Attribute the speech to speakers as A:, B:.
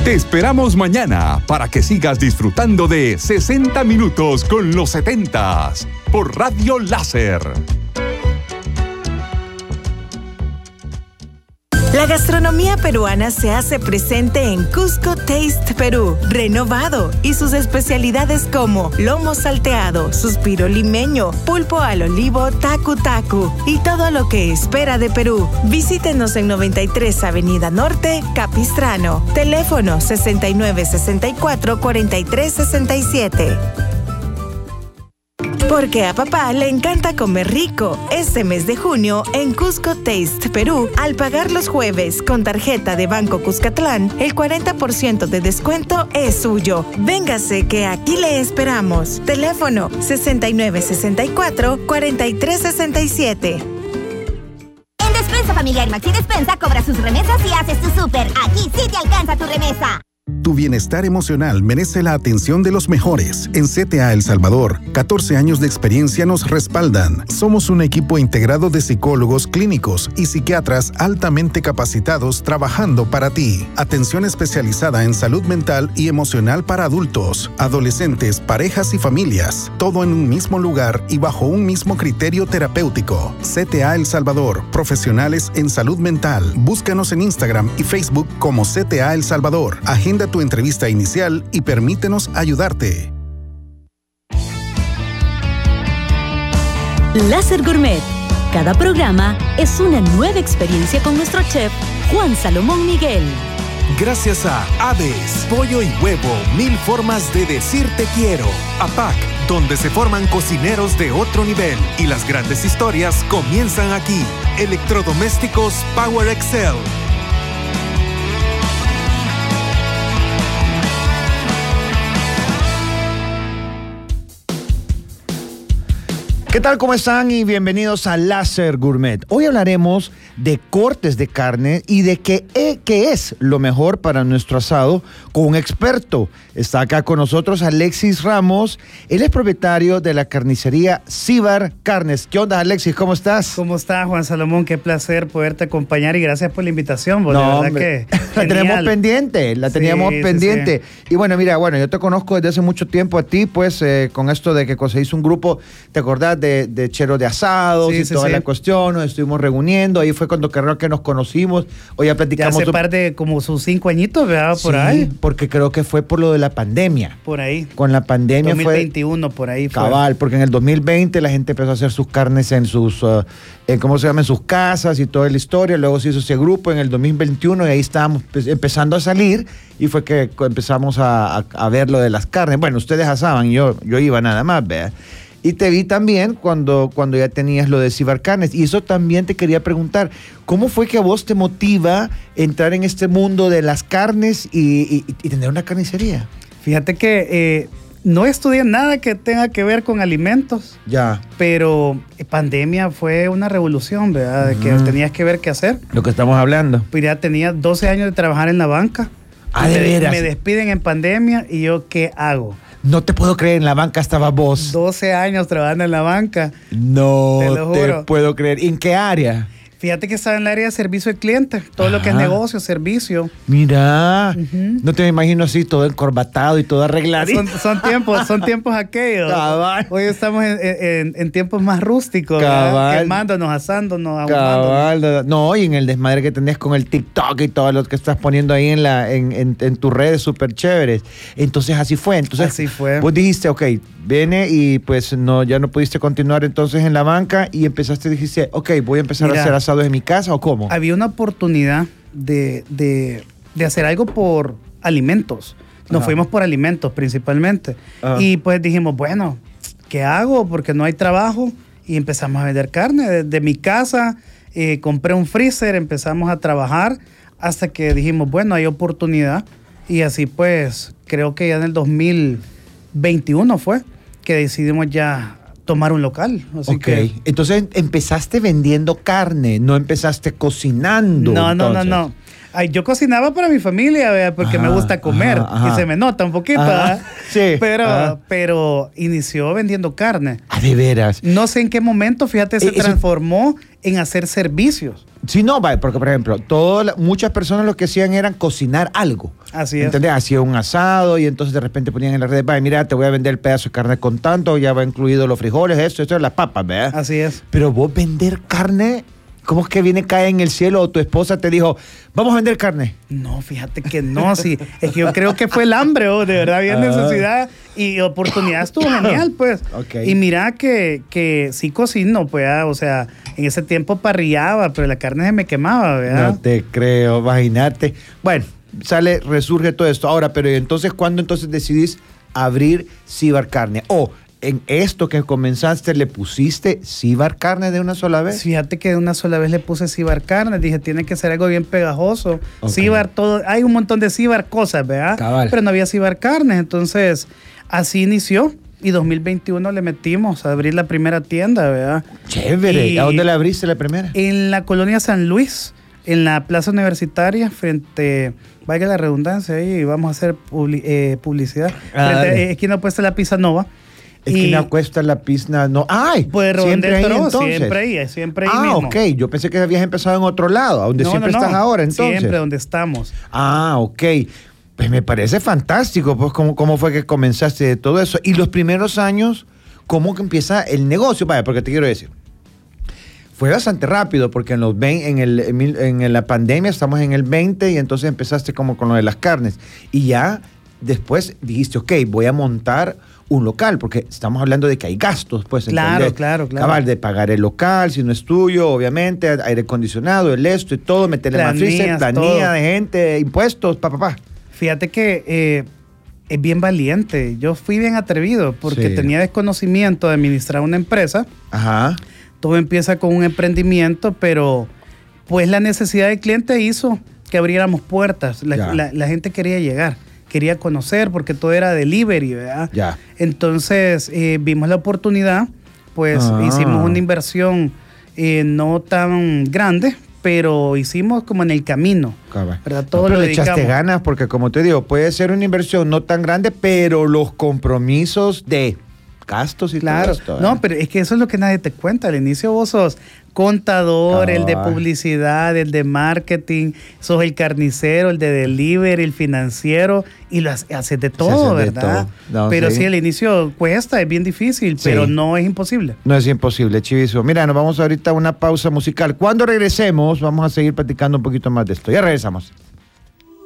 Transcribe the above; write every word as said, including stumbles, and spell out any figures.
A: Te esperamos mañana para que sigas disfrutando de sesenta minutos con los setentas por Radio Láser.
B: La gastronomía peruana se hace presente en Cusco Taste Perú, renovado, y sus especialidades como lomo salteado, suspiro limeño, pulpo al olivo, tacu tacu y todo lo que espera de Perú. Visítenos en noventa y tres Avenida Norte, Capistrano. Teléfono sesenta y nueve sesenta y cuatro cuarenta y tres sesenta y siete. Porque a papá le encanta comer rico. Este mes de junio, en Cusco Taste Perú, al pagar los jueves con tarjeta de Banco Cuscatlán, el cuarenta por ciento de descuento es suyo. Véngase que aquí le esperamos. Teléfono sesenta y nueve sesenta y cuatro cuarenta y tres sesenta y siete.
C: En Despensa Familiar Maxi Despensa cobra sus remesas y haces tu súper. Aquí sí te alcanza tu remesa.
D: Tu bienestar emocional merece la atención de los mejores. En C T A El Salvador, catorce años de experiencia nos respaldan. Somos un equipo integrado de psicólogos clínicos y psiquiatras altamente capacitados trabajando para ti. Atención especializada en salud mental y emocional para adultos, adolescentes, parejas y familias. Todo en un mismo lugar y bajo un mismo criterio terapéutico. C T A El Salvador, profesionales en salud mental. Búscanos en Instagram y Facebook como C T A El Salvador. Agenda tu entrevista inicial y permítenos ayudarte.
E: Láser Gourmet. Cada programa es una nueva experiencia con nuestro chef Juan Salomón Miguel.
F: Gracias a Aves, pollo y huevo, mil formas de decir te quiero. A P A C, donde se forman cocineros de otro nivel y las grandes historias comienzan aquí. Electrodomésticos Power Excel.
G: ¿Qué tal? ¿Cómo están? Y bienvenidos a Láser Gourmet. Hoy hablaremos de cortes de carne y de qué, eh, qué es lo mejor para nuestro asado con un experto. Está acá con nosotros Alexis Ramos. Él es propietario de la carnicería Cibar Carnes. ¿Qué onda, Alexis? ¿Cómo estás?
H: ¿Cómo estás, Juan Salomón? Qué placer poderte acompañar y gracias por la invitación. Vos,
G: no,
H: de verdad
G: hombre.
H: que
G: la teníamos pendiente, la teníamos
H: sí,
G: pendiente.
H: Sí, sí.
G: Y bueno, mira, bueno, yo te conozco desde hace mucho tiempo a ti, pues, eh, con esto de que conseguís un grupo, ¿te acordás? De, de Chero de Asados sí, y sí, toda sí. la cuestión, nos estuvimos reuniendo, ahí fue cuando creo que nos conocimos, hoy ya platicamos.
H: Ya hace par de como sus cinco añitos, ¿verdad? Por
G: sí,
H: ahí.
G: porque creo que fue por lo de la pandemia.
H: Por ahí.
G: Con la pandemia
H: dos mil veintiuno,
G: fue.
H: por ahí fue.
G: Cabal, porque en el dos mil veinte la gente empezó a hacer sus carnes en sus, uh, en, ¿cómo se llama? En sus casas y toda la historia, luego se hizo ese grupo en el dos mil veintiuno y ahí estábamos pues, empezando a salir y fue que empezamos a, a, a ver lo de las carnes. Bueno, ustedes asaban, yo, yo iba nada más, ¿verdad? Y te vi también cuando, cuando ya tenías lo de Cibar Carnes. Y eso también te quería preguntar, ¿cómo fue que a vos te motiva entrar en este mundo de las carnes y, y, y tener una carnicería?
H: Fíjate que eh, no estudié nada que tenga que ver con alimentos.
G: Ya.
H: Pero eh, pandemia fue una revolución, ¿verdad? De que
G: Uh-huh.
H: tenías que ver qué hacer.
G: Lo que estamos hablando.
H: Pues ya tenía doce años de trabajar en la banca.
G: Ah, de
H: me,
G: veras.
H: Me despiden en pandemia y yo, ¿qué hago?
G: No te puedo creer, en la banca estaba vos.
H: doce años trabajando en la banca.
G: No
H: te, lo
G: te
H: juro.
G: puedo creer. ¿En qué área?
H: Fíjate que estaba en el área de servicio al cliente, todo Ajá. lo que es negocio, servicio.
G: Mira,
H: uh-huh.
G: no te me imagino así, todo encorbatado y todo arregladito.
H: Son, son tiempos, son tiempos aquellos.
G: Cabal.
H: Hoy estamos en, en, en tiempos más rústicos,
G: Cabal.
H: quemándonos, asándonos,
G: Cabal. No, y en el desmadre que tenés con el TikTok y todo lo que estás poniendo ahí en, la, en, en, en tus redes súper chéveres. Entonces así fue. Entonces,
H: así fue.
G: Vos dijiste, ok, viene y pues no, ya no pudiste continuar entonces en la banca y empezaste, dijiste, ok, voy a empezar Mira, a hacer asados en mi casa o cómo.
H: Había una oportunidad de, de, de hacer algo por alimentos. Nos Ajá. fuimos por alimentos principalmente. Ajá. Y pues dijimos, bueno, ¿qué hago? Porque no hay trabajo. Y empezamos a vender carne. Desde mi casa eh, compré un freezer, empezamos a trabajar hasta que dijimos, bueno, hay oportunidad. Y así pues, creo que ya en el dos mil veintiuno fue que decidimos ya tomar un local. Así
G: ok,
H: que,
G: entonces empezaste vendiendo carne, no empezaste cocinando.
H: No, no,
G: entonces.
H: no, no. Ay, yo cocinaba para mi familia, ¿verdad? Porque
G: ajá,
H: me gusta comer
G: ajá, ajá.
H: y se me nota un poquito.
G: Ajá, sí,
H: pero,
G: ajá.
H: pero inició vendiendo carne.
G: Ah, de veras.
H: No sé en qué momento, fíjate, se
G: eh,
H: transformó en hacer servicios.
G: Sí, no, vaya, porque por ejemplo, todas, muchas personas lo que hacían era cocinar algo.
H: Así es.
G: ¿Entendés? Hacían un asado y entonces de repente ponían en las redes, vaya, mira, te voy a vender el pedazo de carne con tanto, ya va incluido los frijoles, esto, esto, las papas, ¿verdad?
H: Así es.
G: Pero vos vender carne, ¿cómo es que viene, cae en el cielo o tu esposa te dijo, vamos a vender carne?
H: No, fíjate que no, sí. Es que yo creo que fue el hambre, oh, de verdad había necesidad y oportunidad estuvo genial, pues.
G: Okay.
H: Y mira que, que sí cocino, pues, ah, o sea, en ese tiempo parrillaba, pero la carne se me quemaba, ¿verdad?
G: No te creo, imagínate. Bueno, sale, resurge todo esto. Ahora, pero entonces, ¿cuándo entonces decidís abrir Cibar Carne? O en esto que comenzaste, ¿le pusiste Cibar Carne de una sola vez?
H: Fíjate que de una sola vez le puse Cibar Carne. Dije, tiene que ser algo bien pegajoso.
G: Okay.
H: Cibar, todo, hay un montón de Cibar cosas, ¿verdad?
G: Cabal.
H: Pero no había Cibar Carne. Entonces, así inició. Y dos mil veintiuno le metimos a abrir la primera tienda, ¿verdad?
G: Chévere.
H: Y
G: ¿A dónde la abriste la primera?
H: En la colonia San Luis, en la plaza universitaria, frente, valga la redundancia, ahí vamos a hacer publi, eh, publicidad.
G: Ah,
H: frente, eh, esquina opuesta a la Pizza Nova.
G: Esquina cuesta la pizza, no. ¡Ay!
H: Pues
G: siempre ahí,
H: Toro,
G: entonces.
H: siempre ahí, siempre ahí
G: Ah,
H: mismo.
G: ok. Yo pensé que habías empezado en otro lado, a donde
H: No,
G: siempre
H: no, no.
G: estás ahora, entonces.
H: Siempre donde estamos.
G: Ah, ok. Pues me parece fantástico, pues, cómo, cómo fue que comenzaste de todo eso. Y los primeros años, ¿cómo que empieza el negocio? Vaya, porque te quiero decir, fue bastante rápido, porque en los veinte, en, el, en la pandemia estamos en el veinte y entonces empezaste como con lo de las carnes. Y ya después dijiste, ok, voy a montar un local, porque estamos hablando de que hay gastos, pues.
H: Claro,
G: ¿entendés?
H: claro, claro.
G: Cabal, de pagar el local, si no es tuyo, obviamente, aire acondicionado, el esto y todo, meterle más freezer, planilla de gente, impuestos, pa, pa, pa.
H: Fíjate que eh, es bien valiente. Yo fui bien atrevido porque
G: Sí.
H: tenía desconocimiento de administrar una empresa.
G: Ajá.
H: Todo empieza con un emprendimiento, pero pues la necesidad del cliente hizo que abriéramos puertas. La, la, la gente quería llegar, quería conocer, porque todo era delivery, ¿verdad?
G: Ya.
H: Entonces eh, vimos la oportunidad, pues
G: Ah.
H: hicimos una inversión eh, no tan grande, pero hicimos como en el camino.
G: Cabal.
H: ¿Verdad? Todo
G: No, pero
H: lo
G: le echaste
H: dedicamos.
G: ganas, porque como te digo, puede ser una inversión no tan grande, pero los compromisos de gastos y
H: Claro,
G: todo esto. ¿eh?
H: no, pero es que eso es lo que nadie te cuenta. Al inicio vos sos contador,
G: Cabal.
H: el de publicidad, el de marketing, sos el carnicero, el de delivery, el financiero, y lo haces, haces de todo,
G: hace de
H: ¿verdad?
G: todo. No,
H: pero
G: sí.
H: sí, al inicio cuesta, es bien difícil,
G: Sí.
H: pero no es imposible.
G: No es imposible, Chivizo. Mira, nos vamos ahorita a una pausa musical. Cuando regresemos, vamos a seguir platicando un poquito más de esto. Ya regresamos.